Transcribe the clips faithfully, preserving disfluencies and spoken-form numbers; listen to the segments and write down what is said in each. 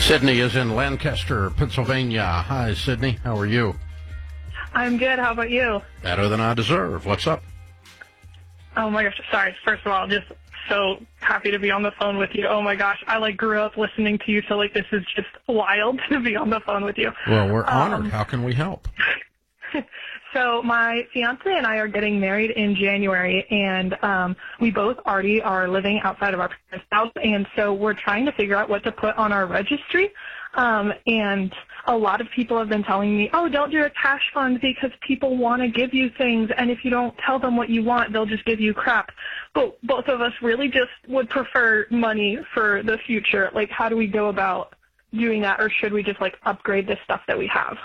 Sydney is in Lancaster, Pennsylvania. Hi, Sydney. How are you? I'm good. How about you? Better than I deserve. What's up? Oh, my gosh. Sorry. First of all, just so happy to be on the phone with you. Oh, my gosh. I, like, grew up listening to you, so, like, this is just wild to be on the phone with you. Well, we're Um, honored. How can we help? So my fiance and I are getting married in January, and um, we both already are living outside of our parents' house, and so we're trying to figure out what to put on our registry. Um, and a lot of people have been telling me, oh, don't do a cash fund because people want to give you things, and if you don't tell them what you want, they'll just give you crap. But both of us really just would prefer money for the future. Like, how do we go about doing that, or should we just, like, upgrade the stuff that we have?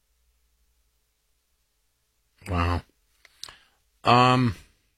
Wow. Um.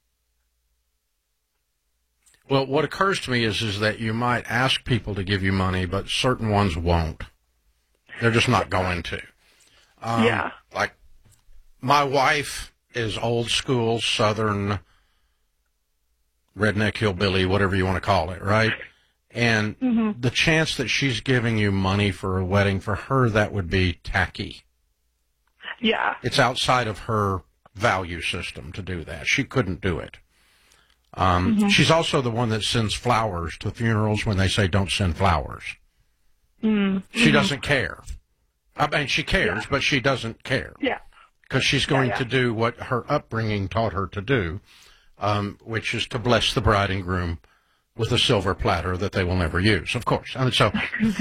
Well, what occurs to me is is that you might ask people to give you money, but certain ones won't. They're just not going to. Um, Yeah. Like, my wife is old school Southern redneck hillbilly, whatever you want to call it, right? And Mm-hmm. the chance that she's giving you money for a wedding, for her, that would be tacky. Yeah. It's outside of her value system to do that. She couldn't do it. Um, Mm-hmm. She's also the one that sends flowers to funerals when they say don't send flowers. Mm-hmm. She doesn't care. I mean, she cares, Yeah. but she doesn't care. Yeah. Because she's going Yeah, yeah. to do what her upbringing taught her to do, um, which is to bless the bride and groom with a silver platter that they will never use, of course. I mean, so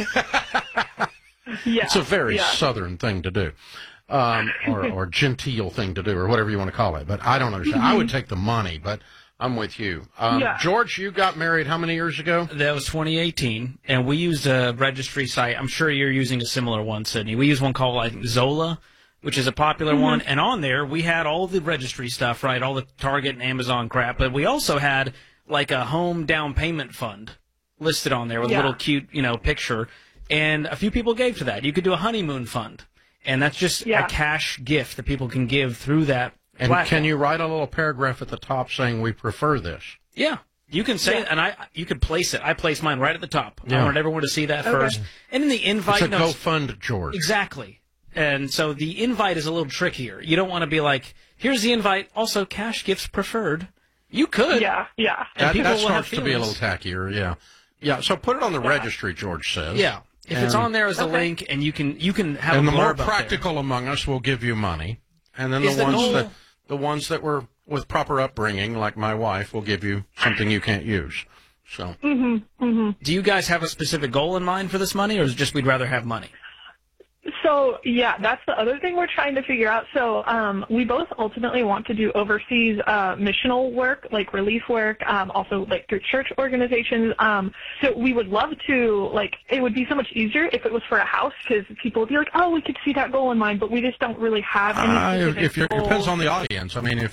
Yeah. it's a very yeah. Southern thing to do. Um, or, or genteel thing to do, or whatever you want to call it. But I don't understand. I would take the money, but I'm with you. Um, Yeah. George, you got married how many years ago? That was twenty eighteen, and we used a registry site. I'm sure you're using a similar one, Sydney. We use one called like Zola, which is a popular one, and on there we had all the registry stuff, right, all the Target and Amazon crap, but we also had like a home down payment fund listed on there with Yeah. a little cute, you know, picture, and a few people gave to that. You could do a honeymoon fund, and that's just Yeah. a cash gift that people can give through that And platform. can you write a little paragraph at the top saying we prefer this? Yeah, you can say, Yeah. and I you could place it. I placed mine right at the top. Yeah. I wanted everyone to see that Okay. first. And in the invite, It's a no, go fund George. exactly. And so the invite is a little trickier. You don't want to be like, here's the invite, also cash gifts preferred. You could. Yeah. Yeah. And That, people that will have starts to be a little feelings. tackier, yeah. Yeah, so put it on the registry, George says. Yeah. If it's And- on there as a Okay. link, and you can you can have And a the more blurb up there. practical among us will give you money. And then Is the the ones goal- that the ones that were with proper upbringing, like my wife, will give you something you can't use. So Do you guys have a specific goal in mind for this money, or is it just we'd rather have money? So, yeah, that's the other thing we're trying to figure out. So um, we both ultimately want to do overseas uh, missional work, like relief work, um, also like through church organizations. Um, so we would love to, like, it would be so much easier if it was for a house, because people would be like, oh, we could see that goal in mind, but we just don't really have any Uh, specific if you're, it goals. depends on the audience. I mean, if